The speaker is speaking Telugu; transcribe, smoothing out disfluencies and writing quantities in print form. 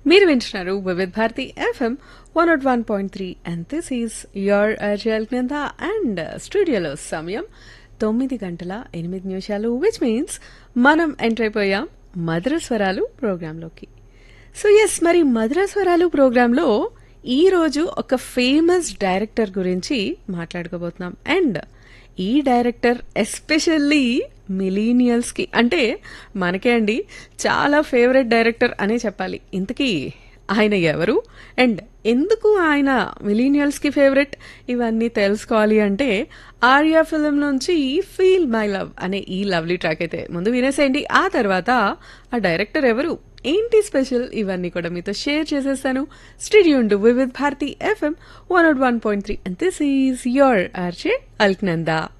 మీరు వింటున్నారు Vividh Bharati FM 101.3 and this is your అజయల్ Nanda and స్టూడియోలో సమయం 9:08 విచ్ మీన్స్ మనం ఎంటర్ అయిపోయాం మధుర స్వరాలు ప్రోగ్రాంలోకి. సో ఎస్, మరి మధుర స్వరాలు ప్రోగ్రాంలో ఈరోజు ఒక ఫేమస్ డైరెక్టర్ గురించి మాట్లాడుకోబోతున్నాం. అండ్ ఈ డైరెక్టర్ ఎస్పెషల్లీ మిలీనియల్స్ కి, అంటే మనకే అండి, చాలా ఫేవరెట్ డైరెక్టర్ అనే చెప్పాలి. ఇంతకీ ఆయన ఎవరు అండ్ ఎందుకు ఆయన మిలీనియల్స్ కి ఫేవరెట్, ఇవన్నీ తెలుసుకోవాలి అంటే ఆర్యా ఫిల్మ్ నుంచి ఫీల్ మై లవ్ అనే ఈ లవ్లీ ట్రాక్ అయితే ముందు వినేసేయండి. ఆ తర్వాత ఆ డైరెక్టర్ ఎవరు, ఏంటి స్పెషల్, ఇవన్నీ కూడా మీతో షేర్ చేసేస్తాను. Stadium to Vividh Bharati FM 101.3 and this is your RJ Alaknanda.